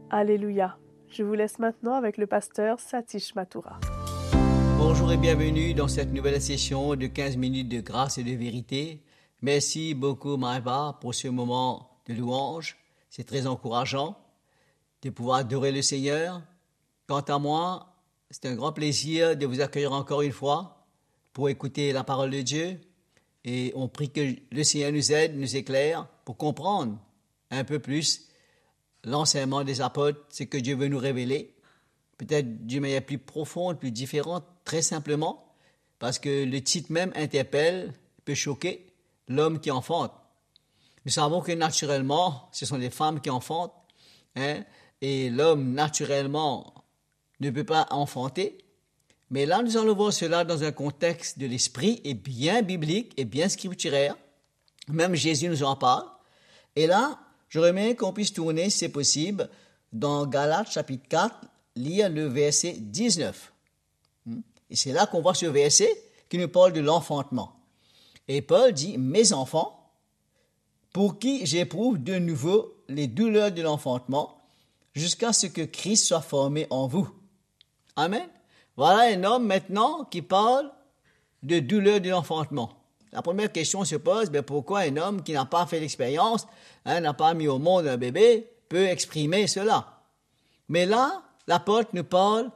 Alléluia. Je vous laisse maintenant avec le pasteur Satish Mathura. Bonjour et bienvenue dans cette nouvelle session de 15 minutes de grâce et de vérité. Merci beaucoup Maëva pour ce moment de louange. C'est très encourageant de pouvoir adorer le Seigneur. Quant à moi, c'est un grand plaisir de vous accueillir encore une fois pour écouter la parole de Dieu. Et on prie que le Seigneur nous aide, nous éclaire pour comprendre un peu plus l'enseignement des apôtres, ce que Dieu veut nous révéler. Peut-être d'une manière plus profonde, plus différente, très simplement, parce que le titre même interpelle, peut choquer l'homme qui enfante. Nous savons que naturellement, ce sont les femmes qui enfantent, et l'homme naturellement ne peut pas enfanter. Mais là, nous allons voir cela dans un contexte de l'esprit et bien biblique et bien scripturaire. Même Jésus nous en parle. Et là, j'aurais aimé qu'on puisse tourner, si c'est possible, dans Galates chapitre 4, lire le verset 19. Et c'est là qu'on voit ce verset qui nous parle de l'enfantement. Et Paul dit « Mes enfants, pour qui j'éprouve de nouveau les douleurs de l'enfantement, jusqu'à ce que Christ soit formé en vous. » Amen. Voilà un homme maintenant qui parle de douleurs de l'enfantement. La première question se pose, pourquoi un homme qui n'a pas fait l'expérience, n'a pas mis au monde un bébé, peut exprimer cela? Mais là, l'apôtre nous parle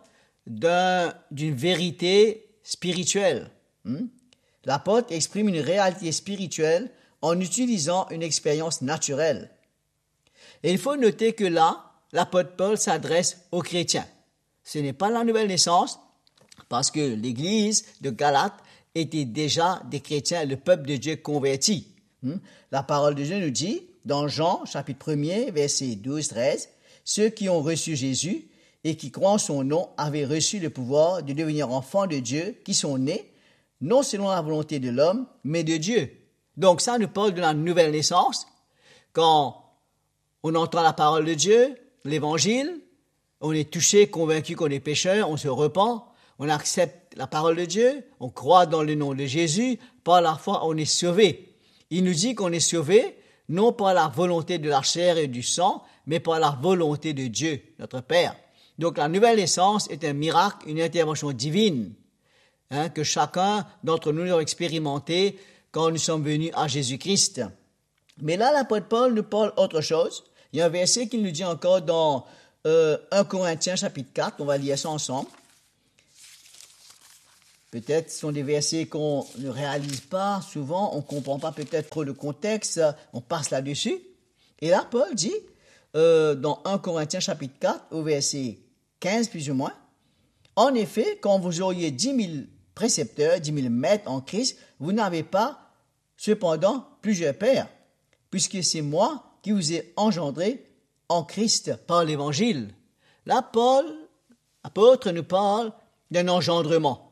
d'une vérité spirituelle. L'apôtre exprime une réalité spirituelle en utilisant une expérience naturelle. Et il faut noter que là, l'apôtre Paul s'adresse aux chrétiens. Ce n'est pas la nouvelle naissance, parce que l'église de Galate était déjà des chrétiens, le peuple de Dieu converti. La parole de Dieu nous dit, dans Jean, chapitre 1er, versets 12-13, « Ceux qui ont reçu Jésus et qui croient en son nom avaient reçu le pouvoir de devenir enfants de Dieu, qui sont nés, non selon la volonté de l'homme, mais de Dieu. » Donc ça nous parle de la nouvelle naissance. Quand on entend la parole de Dieu, l'évangile, on est touché, convaincu qu'on est pécheur, on se repent, on accepte la parole de Dieu, on croit dans le nom de Jésus, par la foi on est sauvé. Il nous dit qu'on est sauvé, non par la volonté de la chair et du sang, mais par la volonté de Dieu, notre Père. Donc la nouvelle naissance est un miracle, une intervention divine, que chacun d'entre nous a expérimenté quand nous sommes venus à Jésus-Christ. Mais là, l'apôtre Paul nous parle autre chose. Il y a un verset qu'il nous dit encore dans 1 Corinthiens chapitre 4, on va lire ça ensemble. Peut-être ce sont des versets qu'on ne réalise pas souvent, on ne comprend pas peut-être trop le contexte, on passe là-dessus. Et là, Paul dit, dans 1 Corinthiens chapitre 4, au verset 15 plus ou moins, « En effet, quand vous auriez 10 000 précepteurs, 10 000 maîtres en Christ, vous n'avez pas cependant plusieurs pères, puisque c'est moi qui vous ai engendré en Christ par l'Évangile. » Là, Paul, apôtre, nous parle d'un engendrement.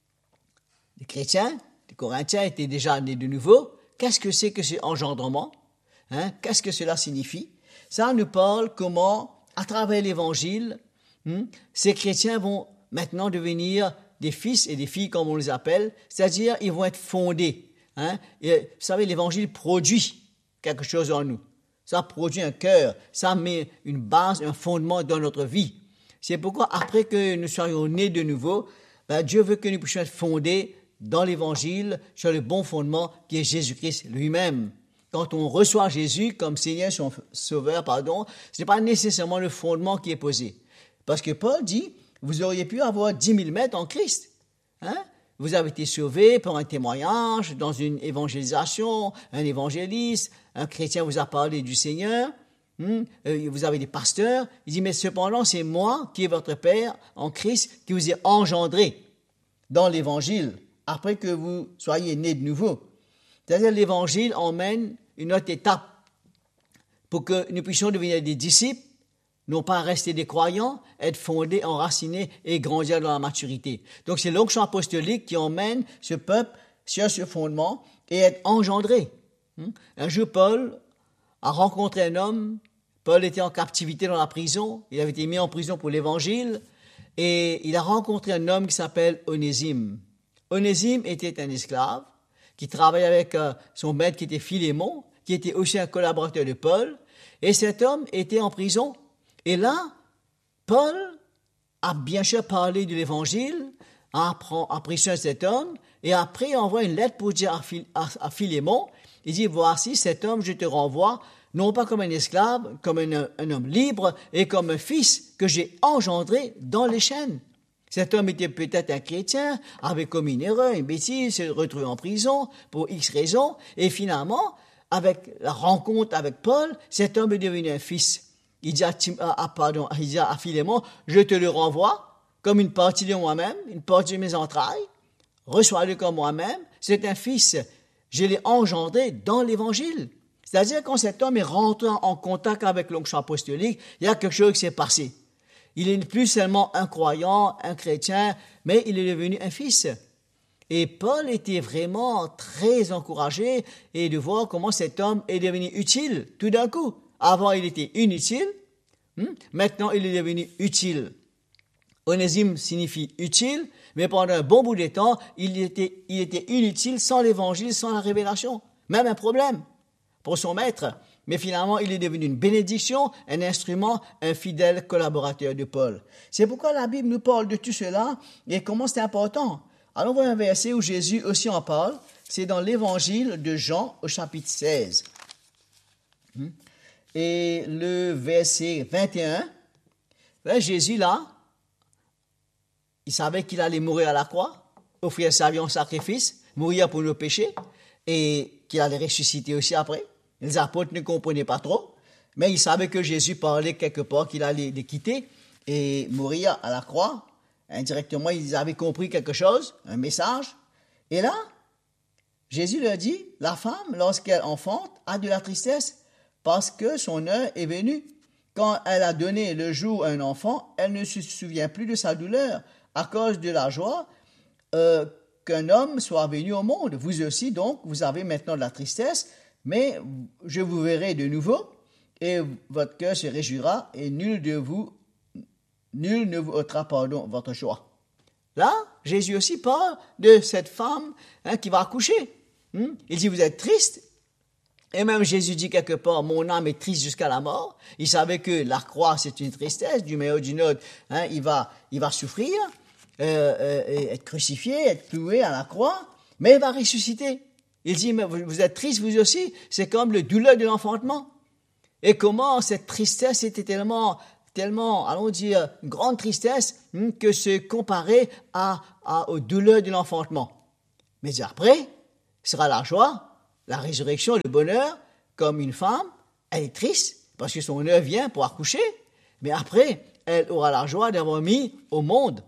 Les chrétiens, les Corinthiens étaient déjà nés de nouveau. Qu'est-ce que c'est que ce engendrement? Qu'est-ce que cela signifie? Ça nous parle comment, à travers l'Évangile, ces chrétiens vont maintenant devenir des fils et des filles, comme on les appelle, c'est-à-dire ils vont être fondés. Et, vous savez, l'Évangile produit quelque chose en nous. Ça produit un cœur, ça met une base, un fondement dans notre vie. C'est pourquoi, après que nous soyons nés de nouveau, Dieu veut que nous puissions être fondés dans l'Évangile sur le bon fondement qui est Jésus-Christ lui-même. Quand on reçoit Jésus comme Seigneur, son Sauveur, ce n'est pas nécessairement le fondement qui est posé. Parce que Paul dit, vous auriez pu avoir 10 000 maîtres en Christ. Vous avez été sauvés par un témoignage, dans une évangélisation, un évangéliste, un chrétien vous a parlé du Seigneur, vous avez des pasteurs. Il dit, mais cependant, c'est moi qui est votre Père en Christ, qui vous ai engendré dans l'Évangile, après que vous soyez nés de nouveau. C'est-à-dire l'Évangile emmène une autre étape pour que nous puissions devenir des disciples, non pas rester des croyants, être fondés, enracinés et grandir dans la maturité. Donc c'est l'onction apostolique qui emmène ce peuple sur ce fondement et être engendré. Un jour, Paul a rencontré un homme. Paul était en captivité dans la prison. Il avait été mis en prison pour l'Évangile. Et il a rencontré un homme qui s'appelle Onésime. Onésime était un esclave qui travaillait avec son maître qui était Philémon, qui était aussi un collaborateur de Paul. Et cet homme était en prison. Et là, Paul a bien sûr parlé de l'évangile, a pris soin de cet homme, et après il envoie une lettre pour dire à Philémon, il dit, voici cet homme, je te renvoie, non pas comme un esclave, comme un homme libre, et comme un fils que j'ai engendré dans les chaînes. Cet homme était peut-être un chrétien, avait commis une erreur, une bêtise, s'est retrouvé en prison pour X raisons, et finalement, avec la rencontre avec Paul, cet homme est devenu un fils. Il dit à Philémon, je te le renvoie comme une partie de moi-même, une partie de mes entrailles, reçois-le comme moi-même, c'est un fils, je l'ai engendré dans l'évangile. C'est-à-dire quand cet homme est rentré en contact avec l'onction apostolique, il y a quelque chose qui s'est passé. Il n'est plus seulement un croyant, un chrétien, mais il est devenu un fils. Et Paul était vraiment très encouragé et de voir comment cet homme est devenu utile tout d'un coup. Avant, il était inutile. Maintenant, il est devenu utile. Onésime signifie utile, mais pendant un bon bout de temps, il était inutile sans l'évangile, sans la révélation. Même un problème pour son maître. Mais finalement, il est devenu une bénédiction, un instrument, un fidèle collaborateur de Paul. C'est pourquoi la Bible nous parle de tout cela et comment c'est important. Allons voir un verset où Jésus aussi en parle. C'est dans l'évangile de Jean au chapitre 16. Et le verset 21, là, Jésus, là, il savait qu'il allait mourir à la croix, offrir sa vie en sacrifice, mourir pour nos péchés, et qu'il allait ressusciter aussi après. Les apôtres ne comprenaient pas trop, mais ils savaient que Jésus parlait quelque part qu'il allait les quitter et mourir à la croix. Indirectement, ils avaient compris quelque chose, un message. Et là, Jésus leur dit, la femme, lorsqu'elle enfante, a de la tristesse parce que son heure est venue. Quand elle a donné le jour à un enfant, elle ne se souvient plus de sa douleur à cause de la joie qu'un homme soit venu au monde. Vous aussi, donc, vous avez maintenant de la tristesse, mais je vous verrai de nouveau et votre cœur se réjouira et nul ne vous ôtera votre joie. Là, Jésus aussi parle de cette femme qui va accoucher. Il dit, vous êtes triste. Et même Jésus dit quelque part, mon âme est triste jusqu'à la mort. Il savait que la croix, c'est une tristesse, d'une manière ou d'une autre, il va souffrir, être crucifié, être cloué à la croix, mais il va ressusciter. Il dit, mais vous êtes triste vous aussi, c'est comme le douleur de l'enfantement. Et comment cette tristesse était tellement, allons dire, une grande tristesse, que se comparer aux douleurs de l'enfantement. Mais après, sera la joie, la résurrection, le bonheur, comme une femme, elle est triste, parce que son heure vient pour accoucher, mais après, elle aura la joie d'avoir mis au monde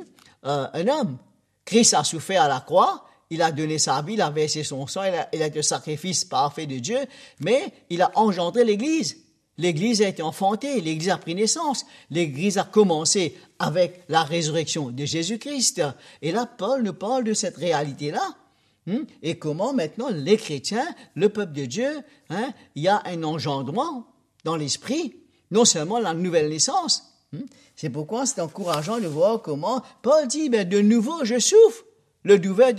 un homme. Christ a souffert à la croix, il a donné sa vie, il a versé son sang, il a été le sacrifice parfait de Dieu, mais il a engendré l'Église. L'Église a été enfantée, l'Église a pris naissance, l'Église a commencé avec la résurrection de Jésus-Christ. Et là, Paul nous parle de cette réalité-là. Et comment maintenant les chrétiens, le peuple de Dieu, il y a un engendrement dans l'esprit, non seulement la nouvelle naissance. C'est pourquoi c'est encourageant de voir comment Paul dit, de nouveau je souffre le douleur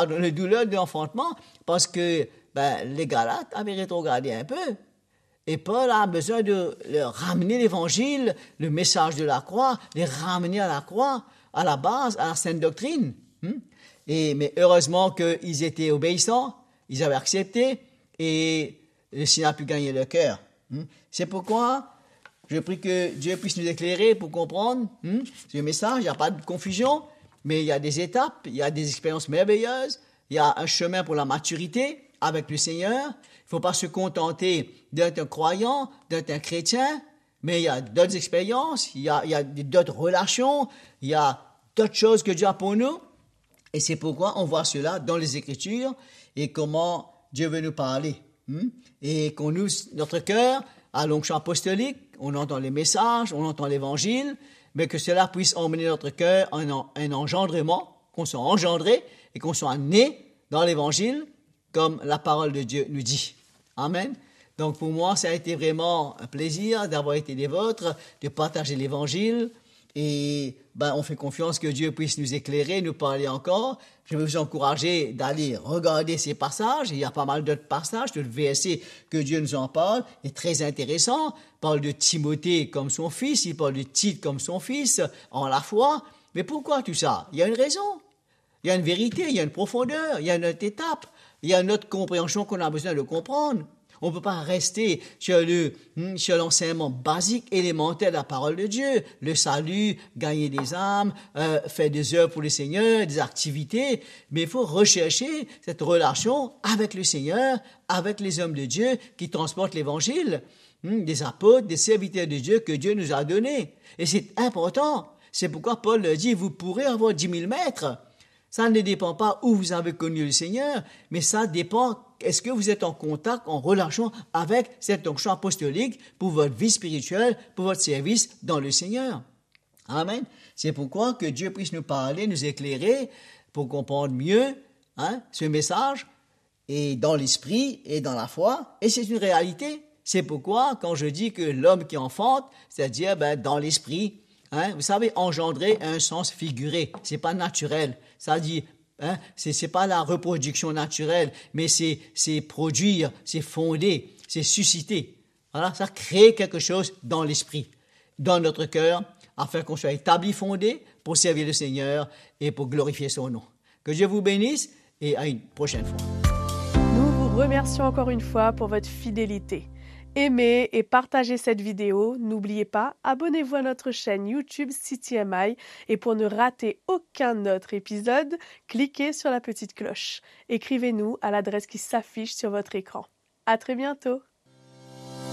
de l'enfantement, parce que les Galates avaient rétrogradé un peu. Et Paul a besoin de leur ramener l'évangile, le message de la croix, les ramener à la croix, à la base, à la sainte doctrine. Mais heureusement qu'ils étaient obéissants, ils avaient accepté, et le Seigneur a pu gagner leur cœur. C'est pourquoi je prie que Dieu puisse nous éclairer pour comprendre ce message. Il n'y a pas de confusion, mais il y a des étapes, il y a des expériences merveilleuses, il y a un chemin pour la maturité avec le Seigneur. Il ne faut pas se contenter d'être un croyant, d'être un chrétien, mais il y a d'autres expériences, il y a d'autres relations, il y a d'autres choses que Dieu a pour nous. Et c'est pourquoi on voit cela dans les Écritures et comment Dieu veut nous parler. Et qu'on ouvre notre cœur à l'onction apostolique, on entend les messages, on entend l'Évangile, mais que cela puisse emmener notre cœur à un engendrement, qu'on soit engendré et qu'on soit né dans l'Évangile, comme la parole de Dieu nous dit. Amen. Donc pour moi, ça a été vraiment un plaisir d'avoir été des vôtres, de partager l'Évangile. Et on fait confiance que Dieu puisse nous éclairer, nous parler encore. Je vais vous encourager d'aller regarder ces passages. Il y a pas mal d'autres passages, d'autres versets que Dieu nous en parle. Et très intéressant. Il parle de Timothée comme son fils, il parle de Tite comme son fils, en la foi. Mais pourquoi tout ça? Il y a une raison. Il y a une vérité, il y a une profondeur, il y a une autre étape, il y a une autre compréhension qu'on a besoin de comprendre. On ne peut pas rester sur l'enseignement basique, élémentaire de la parole de Dieu. Le salut, gagner des âmes, faire des œuvres pour le Seigneur, des activités. Mais il faut rechercher cette relation avec le Seigneur, avec les hommes de Dieu qui transportent l'Évangile, des apôtres, des serviteurs de Dieu que Dieu nous a donnés. Et c'est important. C'est pourquoi Paul dit, vous pourrez avoir 10 000 maîtres. Ça ne dépend pas où vous avez connu le Seigneur, mais ça dépend, est-ce que vous êtes en contact, en relation avec cette onction apostolique pour votre vie spirituelle, pour votre service dans le Seigneur. Amen. C'est pourquoi que Dieu puisse nous parler, nous éclairer pour comprendre mieux ce message, et dans l'esprit et dans la foi, et c'est une réalité. C'est pourquoi quand je dis que l'homme qui enfante, c'est-à-dire dans l'esprit, vous savez, engendrer a un sens figuré, c'est pas naturel. Ça dit, c'est pas la reproduction naturelle, mais c'est produire, c'est fonder, c'est susciter. Voilà, ça crée quelque chose dans l'esprit, dans notre cœur, afin qu'on soit établi, fondé pour servir le Seigneur et pour glorifier son nom. Que Dieu vous bénisse et à une prochaine fois. Nous vous remercions encore une fois pour votre fidélité. Aimez et partagez cette vidéo. N'oubliez pas, abonnez-vous à notre chaîne YouTube CityMI et pour ne rater aucun autre épisode, cliquez sur la petite cloche. Écrivez-nous à l'adresse qui s'affiche sur votre écran. À très bientôt!